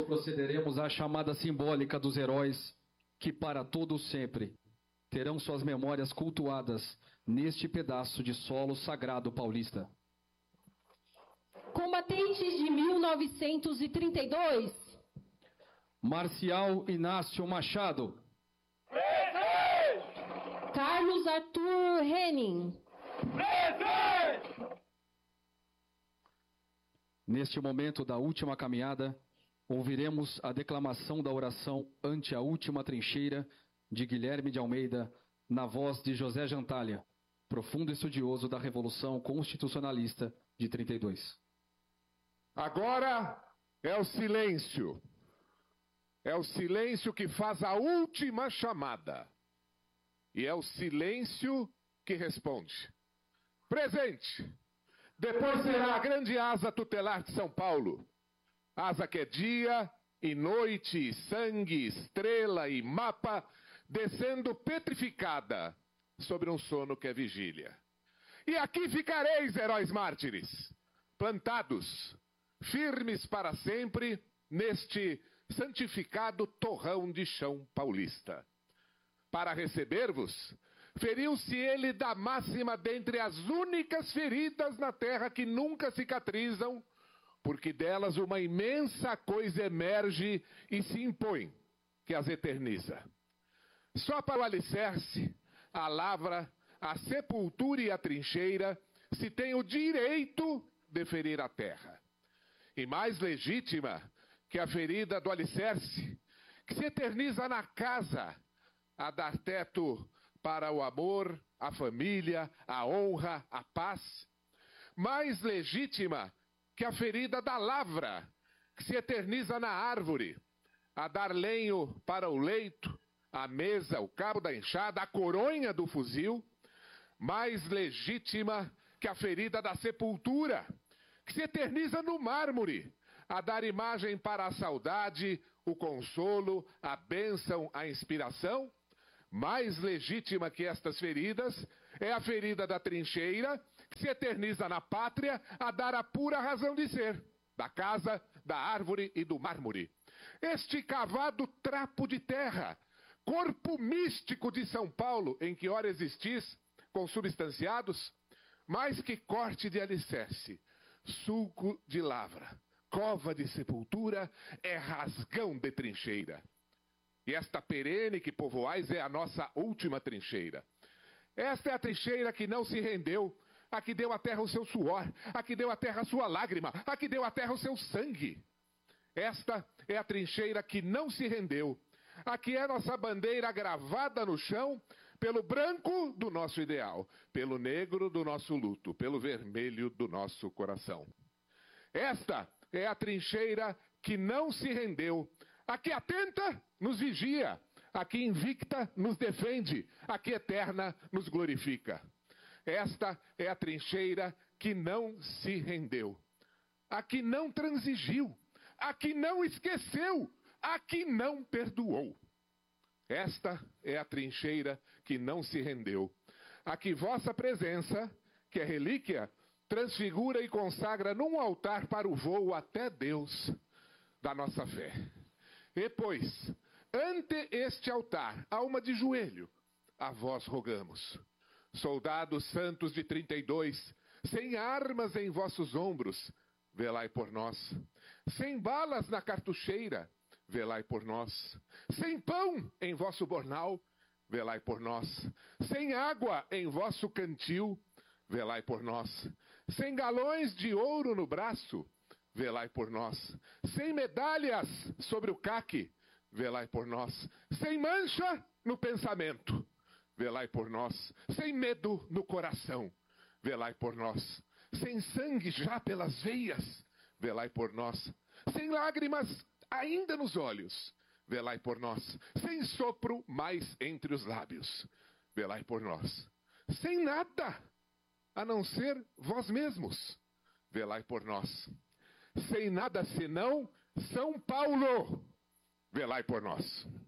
procederemos à chamada simbólica dos heróis que para todo sempre terão suas memórias cultuadas neste pedaço de solo sagrado paulista. Combatentes de 1932. Marcial Inácio Machado. Presente! Carlos Arthur Henning. Presente! Neste momento da última caminhada, ouviremos a declamação da oração ante a última trincheira de Guilherme de Almeida, na voz de José Jantalha, profundo estudioso da Revolução Constitucionalista de 32. Agora é o silêncio. É o silêncio que faz a última chamada. E é o silêncio que responde. Presente! Depois será a grande asa tutelar de São Paulo. Asa que é dia e noite, sangue, estrela e mapa, descendo petrificada sobre um sono que é vigília. E aqui ficareis, heróis mártires, plantados, firmes para sempre, neste santificado torrão de chão paulista. Para receber-vos, feriu-se ele da máxima dentre as únicas feridas na terra que nunca cicatrizam, porque delas uma imensa coisa emerge e se impõe, que as eterniza. Só para o alicerce, a lavra, a sepultura e a trincheira se tem o direito de ferir a terra. E mais legítima que a ferida do alicerce, que se eterniza na casa, a dar teto para o amor, a família, a honra, a paz. Mais legítima que a ferida da lavra, que se eterniza na árvore, a dar lenho para o leito, a mesa, o cabo da enxada, a coronha do fuzil. Mais legítima que a ferida da sepultura, que se eterniza no mármore, a dar imagem para a saudade, o consolo, a bênção, a inspiração. Mais legítima que estas feridas é a ferida da trincheira, que se eterniza na pátria, a dar a pura razão de ser, da casa, da árvore e do mármore. Este cavado trapo de terra, corpo místico de São Paulo, em que ora existis, consubstanciados, mais que corte de alicerce, sulco de lavra, cova de sepultura, é rasgão de trincheira. E esta perene que povoais é a nossa última trincheira. Esta é a trincheira que não se rendeu, a que deu à terra o seu suor, a que deu à terra a sua lágrima, a que deu à terra o seu sangue. Esta é a trincheira que não se rendeu, a que é nossa bandeira gravada no chão, pelo branco do nosso ideal, pelo negro do nosso luto, pelo vermelho do nosso coração. Esta é a trincheira que não se rendeu, a que atenta nos vigia, a que invicta nos defende, a que eterna nos glorifica. Esta é a trincheira que não se rendeu, a que não transigiu, a que não esqueceu, a que não perdoou. Esta é a trincheira que não se rendeu, a que vossa presença, que é relíquia, transfigura e consagra num altar para o voo até Deus da nossa fé. E pois, ante este altar, alma de joelho, a vós rogamos. Soldados santos de 32, sem armas em vossos ombros, velai por nós. Sem balas na cartucheira, velai por nós. Sem pão em vosso bornal, velai por nós. Sem água em vosso cantil, velai por nós. Sem galões de ouro no braço, velai por nós. Sem medalhas sobre o caque, velai por nós. Sem mancha no pensamento, velai por nós. Sem medo no coração, velai por nós. Sem sangue já pelas veias, velai por nós. Sem lágrimas ainda nos olhos, velai por nós. Sem sopro mais entre os lábios, velai por nós. Sem nada a não ser vós mesmos, velai por nós. Sem nada senão São Paulo, velai por nós.